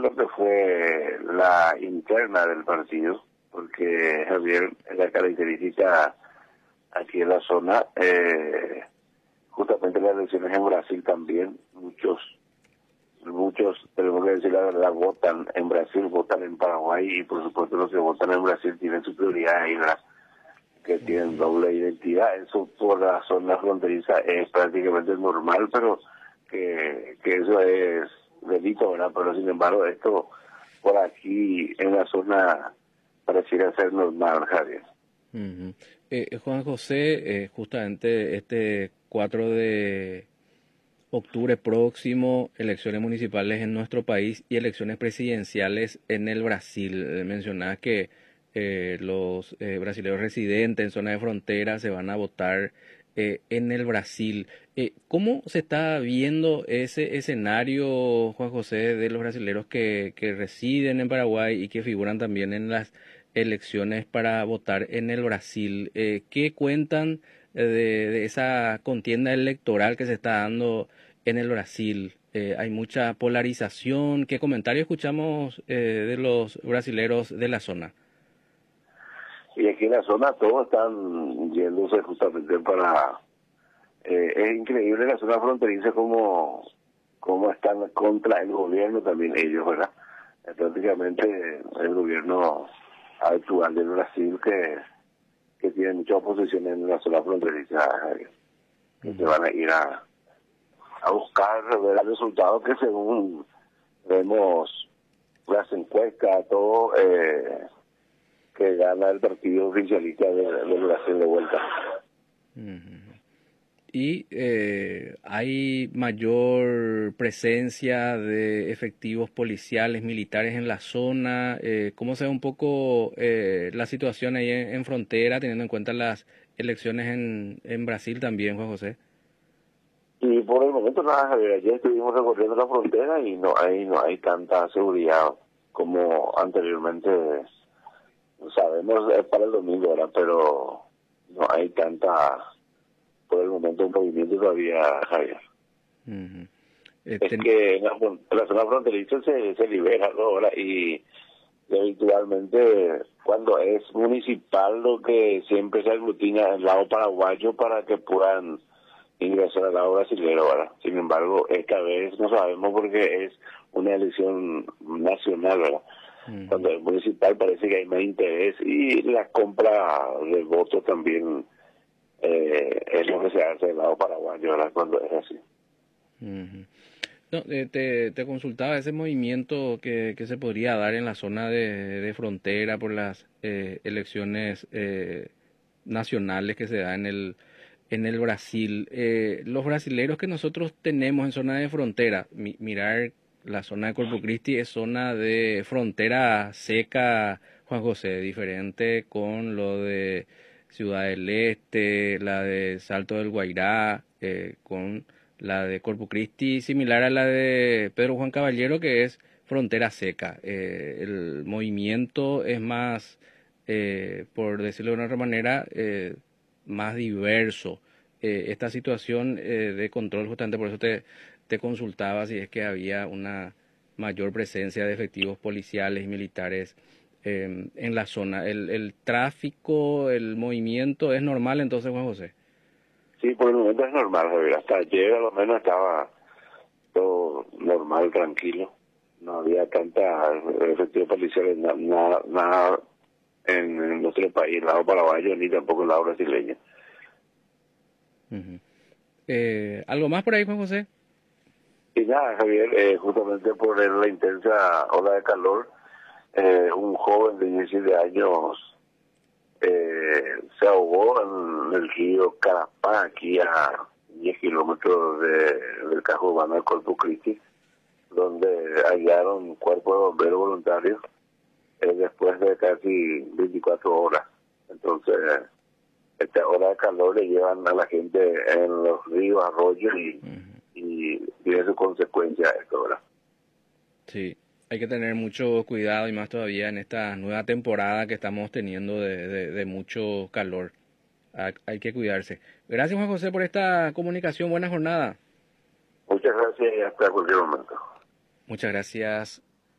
lo que fue la interna del partido, porque Javier, la característica aquí en la zona, justamente las elecciones en Brasil también, muchos, tenemos que decir la verdad, votan en Brasil, votan en Paraguay, y por supuesto los que votan en Brasil tienen su prioridad ahí, ¿verdad? Que tienen doble identidad. Eso por la zona fronteriza es prácticamente normal, pero que eso es delito, ¿verdad? Pero sin embargo esto por aquí en la zona pareciera ser normal, Javier. Uh-huh. Juan José, justamente este 4 de octubre próximo, elecciones municipales en nuestro país y elecciones presidenciales en el Brasil. Mencionaba que los brasileños residentes en zona de frontera se van a votar en el Brasil. ¿Cómo se está viendo ese escenario, Juan José, de los brasileños que residen en Paraguay y que figuran también en las elecciones para votar en el Brasil? ¿Qué cuentan de esa contienda electoral que se está dando en el Brasil? Hay mucha polarización. ¿Qué comentario escuchamos de los brasileros de la zona? Y aquí en la zona todos están yéndose justamente para... es increíble la zona fronteriza como están contra el gobierno también ellos, ¿verdad? Prácticamente el gobierno actual del Brasil que tiene mucha oposición en la zona fronteriza, que se van a ir a buscar ver el resultado que según vemos las encuestas, todo... que gana el partido oficialista de Brasil de vuelta. Uh-huh. Y hay mayor presencia de efectivos policiales, militares en la zona. ¿Cómo se ve un poco la situación ahí en frontera, teniendo en cuenta las elecciones en Brasil también, Juan José? Y por el momento nada, Javier, ayer estuvimos recorriendo la frontera y no hay tanta seguridad como anteriormente. Sabemos para el domingo, ¿verdad? Pero no hay tanta, por el momento, un movimiento todavía, Javier. Uh-huh. Es que en la zona fronteriza se libera, ¿no? Ahora, y habitualmente cuando es municipal lo que siempre se aglutina el lado paraguayo para que puedan ingresar al lado brasileño, ¿verdad? Sin embargo, esta vez no sabemos porque es una elección nacional, ¿verdad? Cuando es municipal parece que hay más interés y la compra de votos también es lo que se hace del lado paraguayo, ¿verdad? Cuando es así. Uh-huh. No, te consultaba ese movimiento que se podría dar en la zona de frontera por las elecciones nacionales que se da en el Brasil. Los brasileros que nosotros tenemos en zona de frontera, mirar la zona de Corpus Christi es zona de frontera seca, Juan José, diferente con lo de Ciudad del Este, la de Salto del Guairá, con la de Corpus Christi, similar a la de Pedro Juan Caballero, que es frontera seca. El movimiento es más, por decirlo de una otra manera, más diverso. Esta situación de control, justamente por eso te consultaba si es que había una mayor presencia de efectivos policiales y militares en la zona. El tráfico, el movimiento es normal entonces, Juan José. Sí, por el momento es normal, Javier. Hasta ayer a lo menos estaba todo normal, tranquilo. No había tanta efectivos policiales, nada en nuestro país, el lado paraguayo, ni tampoco el lado brasileño. Uh-huh. ¿Algo más por ahí, Juan José? Y nada, Javier, justamente por la intensa ola de calor, un joven de 17 años se ahogó en el río Carapá, aquí a 10 kilómetros del casco urbano de Corpus Christi, donde hallaron cuerpo de bomberos voluntarios después de casi 24 horas. Entonces, esta ola de calor le llevan a la gente en los ríos, arroyos y tiene su consecuencia esto, ¿verdad? Sí, hay que tener mucho cuidado y más todavía en esta nueva temporada que estamos teniendo de mucho calor. Hay que cuidarse. Gracias, Juan José, por esta comunicación. Buena jornada. Muchas gracias y hasta cualquier momento. Muchas gracias.